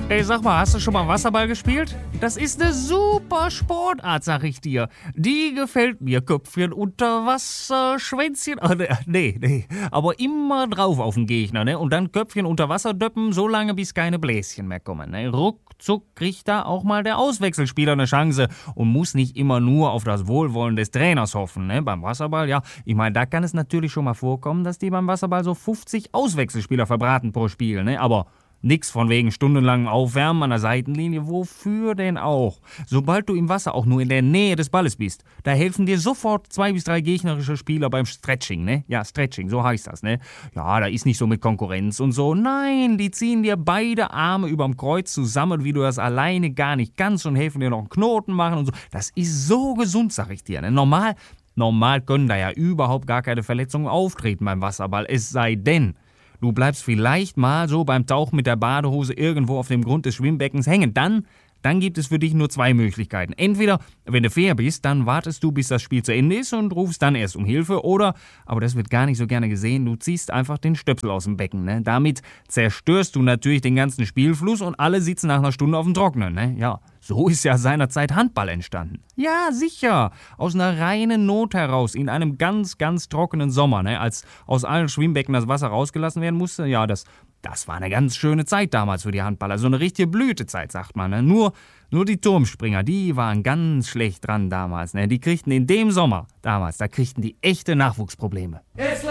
Ey, sag mal, hast du schon mal Wasserball gespielt? Das ist eine super Sportart, sag ich dir. Die gefällt mir. Köpfchen unter Wasser, Schwänzchen... Nee. Aber immer drauf auf den Gegner, ne? Und dann Köpfchen unter Wasser döppen, so lange, bis keine Bläschen mehr kommen, ne? Ruckzuck kriegt da auch mal der Auswechselspieler eine Chance und muss nicht immer nur auf das Wohlwollen des Trainers hoffen, ne? Beim Wasserball, ja, ich meine, da kann es natürlich schon mal vorkommen, dass die beim Wasserball so 50 Auswechselspieler verbraten pro Spiel, ne? Aber... nix von wegen stundenlangem Aufwärmen an der Seitenlinie. Wofür denn auch? Sobald du im Wasser auch nur in der Nähe des Balles bist, da helfen dir sofort 2 bis 3 gegnerische Spieler beim Stretching, ne? Ja, Stretching, so heißt das, ne? Ja, da ist nicht so mit Konkurrenz und so. Nein, die ziehen dir beide Arme überm Kreuz zusammen, wie du das alleine gar nicht kannst und helfen dir noch einen Knoten machen und so. Das ist so gesund, sag ich dir, ne? Normal können da ja überhaupt gar keine Verletzungen auftreten beim Wasserball. Es sei denn... du bleibst vielleicht mal so beim Tauchen mit der Badehose irgendwo auf dem Grund des Schwimmbeckens hängen. Dann gibt es für dich nur 2 Möglichkeiten. Entweder, wenn du fair bist, dann wartest du, bis das Spiel zu Ende ist und rufst dann erst um Hilfe. Oder, aber das wird gar nicht so gerne gesehen, du ziehst einfach den Stöpsel aus dem Becken. Ne? Damit zerstörst du natürlich den ganzen Spielfluss und alle sitzen nach einer Stunde auf dem Trockenen. Ne? Ja, so ist ja seinerzeit Handball entstanden. Ja, sicher. Aus einer reinen Not heraus, in einem ganz, ganz trockenen Sommer, ne? Als aus allen Schwimmbecken das Wasser rausgelassen werden musste. Ja, das war eine ganz schöne Zeit damals für die Handballer. So eine richtige Blütezeit, sagt man. Ne? Nur die Turmspringer, die waren ganz schlecht dran damals. Ne? Die kriegten in dem Sommer damals, da kriegten die echte Nachwuchsprobleme.